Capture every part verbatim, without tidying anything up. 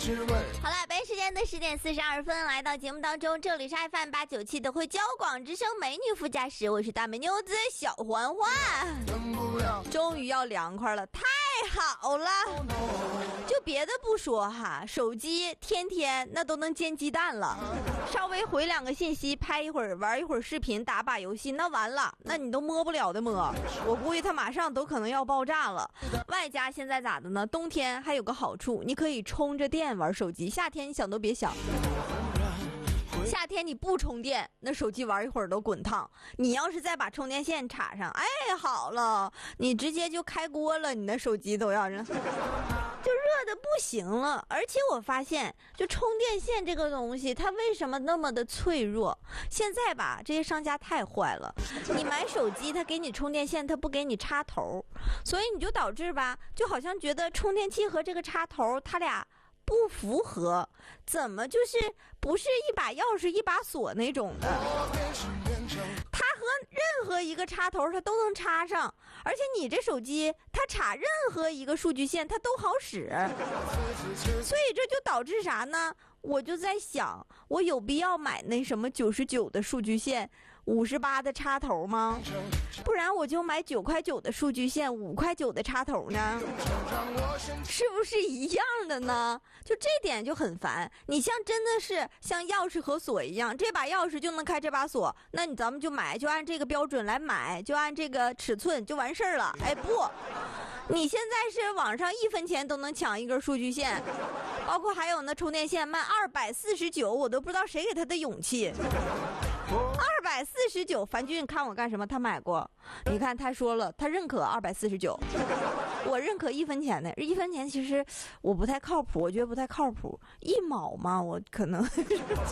好了，北京时间的十点四十二分，来到节目当中，这里是 F M 八九七的汇交广之声美女副驾驶，我是大美妞子小环环。终于要凉快了，太好了！就别的不说哈，手机天天那都能煎鸡蛋了，稍微回两个信息，拍一会儿，玩一会儿视频，打把游戏，那完了，那你都摸不了的摸。我估计它马上都可能要爆炸了。外加现在咋的呢？冬天还有个好处，你可以充着电玩手机，夏天你想都别想。夏天你不充电，那手机玩一会儿都滚烫。你要是再把充电线插上，哎，好了，你直接就开锅了，你那手机都要人就热的不行了。而且我发现，就充电线这个东西，它为什么那么的脆弱？现在吧，这些商家太坏了。你买手机，他给你充电线，他不给你插头，所以你就导致吧，就好像觉得充电器和这个插头，它俩不符合，怎么就是不是一把钥匙一把锁那种的？它和任何一个插头它都能插上，而且你这手机它插任何一个数据线它都好使，所以这就导致啥呢？我就在想，我有必要买那什么九十九的数据线，五十八的插头吗？不然我就买九块九的数据线，五块九的插头呢，是不是一样的呢？就这点就很烦。你像真的是像钥匙和锁一样，这把钥匙就能开这把锁，那你咱们就买，就按这个标准来买，就按这个尺寸就完事儿了。哎不，你现在是网上一分钱都能抢一根数据线，包括还有那充电线卖二百四十九，我都不知道谁给他的勇气。二百四十九，樊俊看我干什么？他买过，你看他说了，他认可二百四十九，我认可一分钱的，一分钱其实我不太靠谱，我觉得不太靠谱，一毛嘛，我可能怎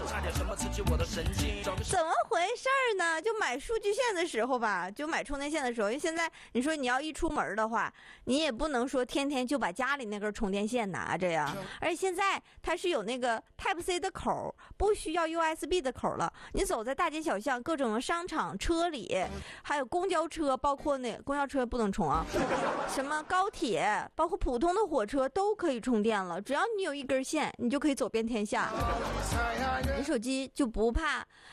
么回事儿呢？就买数据线的时候吧，就买充电线的时候，因为现在你说你要一出门的话，你也不能说天天就把家里那根充电线拿着呀，而且现在它是有那个 Type C 的口，不需要 U S B 的口了，你走在大街小巷，各种商场、车里，还有公交车，包括那公交车不能充啊，什么高铁，包括普通的火车都可以充电了。只要你有一根线，你就可以走遍天下。你手机就不怕